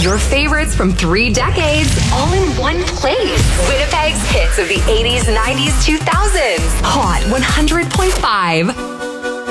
Your favorites from 3 decades, all in one place. Winnipeg's hits of the 80s, 90s, 2000s. Hot 100.5.